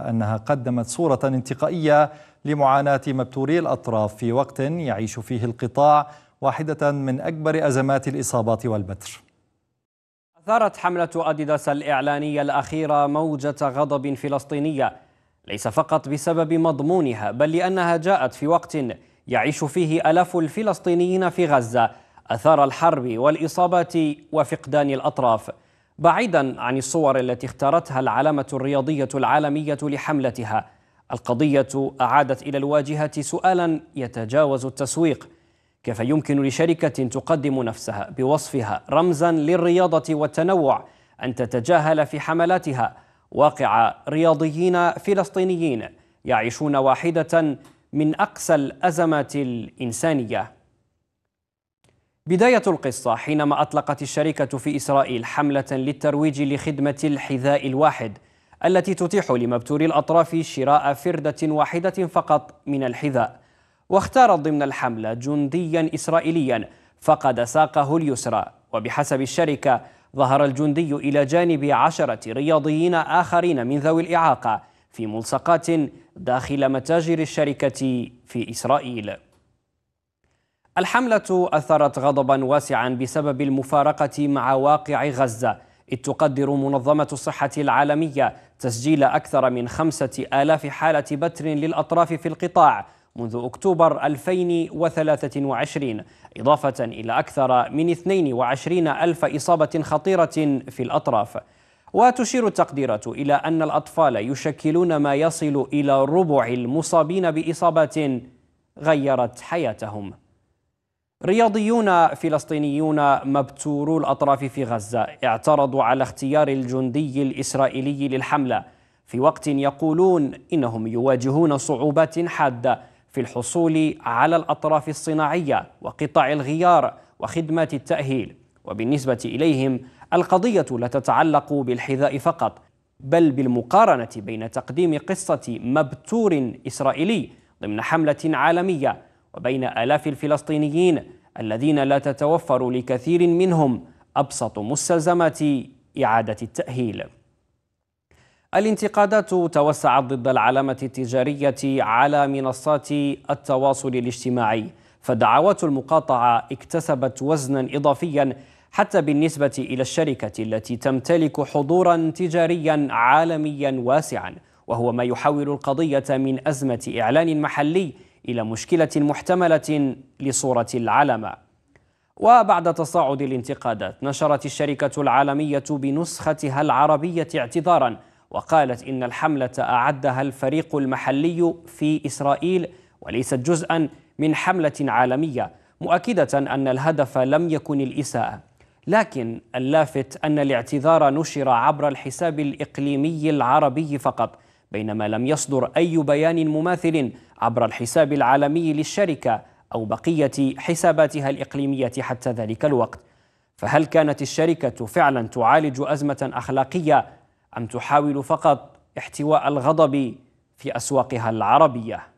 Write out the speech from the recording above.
أنها قدمت صورة انتقائية لمعاناة مبتوري الأطراف في وقت يعيش فيه القطاع واحدة من أكبر أزمات الإصابات والبتر. أثارت حملة أديداس الإعلانية الأخيرة موجة غضب فلسطينية، ليس فقط بسبب مضمونها بل لأنها جاءت في وقت يعيش فيه آلاف الفلسطينيين في غزة أثار الحرب والإصابات وفقدان الأطراف، بعيدا عن الصور التي اختارتها العلامة الرياضية العالمية لحملتها. القضية أعادت إلى الواجهة سؤالا يتجاوز التسويق: كيف يمكن لشركة تقدم نفسها بوصفها رمزا للرياضة والتنوع أن تتجاهل في حملاتها واقع رياضيين فلسطينيين يعيشون واحدة من أقسى الأزمات الإنسانية؟ بداية القصة حينما أطلقت الشركة في إسرائيل حملة للترويج لخدمة الحذاء الواحد التي تتيح لمبتوري الأطراف شراء فردة واحدة فقط من الحذاء، واختارت ضمن الحملة جنديا إسرائيليا فقد ساقه اليسرى. وبحسب الشركة ظهر الجندي إلى جانب 10 رياضيين آخرين من ذوي الإعاقة في ملصقات داخل متاجر الشركة في إسرائيل. الحملة أثارت غضبا واسعا بسبب المفارقة مع واقع غزة، إذ تقدر منظمة الصحة العالمية تسجيل أكثر من 5000 حالة بتر للأطراف في القطاع منذ أكتوبر 2023، إضافة إلى أكثر من 22,000 إصابة خطيرة في الأطراف. وتشير التقديرات إلى أن الأطفال يشكلون ما يصل إلى ربع المصابين بإصابات غيرت حياتهم. رياضيون فلسطينيون مبتورو الأطراف في غزة اعترضوا على اختيار الجندي الإسرائيلي للحملة في وقت يقولون إنهم يواجهون صعوبات حادة في الحصول على الأطراف الصناعية وقطع الغيار وخدمات التأهيل. وبالنسبة إليهم القضية لا تتعلق بالحذاء فقط، بل بالمقارنة بين تقديم قصة مبتور إسرائيلي ضمن حملة عالمية وبين آلاف الفلسطينيين الذين لا تتوفر لكثير منهم أبسط مستلزمات إعادة التأهيل. الانتقادات توسعت ضد العلامة التجارية على منصات التواصل الاجتماعي، فدعوات المقاطعة اكتسبت وزنا إضافيا حتى بالنسبة إلى الشركة التي تمتلك حضورا تجاريا عالميا واسعا، وهو ما يحول القضية من أزمة إعلان محلي إلى مشكلة محتملة لصورة العلامة. وبعد تصاعد الانتقادات نشرت الشركة العالمية بنسختها العربية اعتذارا، وقالت إن الحملة أعدها الفريق المحلي في إسرائيل وليست جزءا من حملة عالمية، مؤكدة أن الهدف لم يكن الإساءة. لكن اللافت أن الاعتذار نشر عبر الحساب الإقليمي العربي فقط، بينما لم يصدر أي بيان مماثل عبر الحساب العالمي للشركة أو بقية حساباتها الإقليمية حتى ذلك الوقت. فهل كانت الشركة فعلا تعالج أزمة أخلاقية أم تحاول فقط احتواء الغضب في أسواقها العربية؟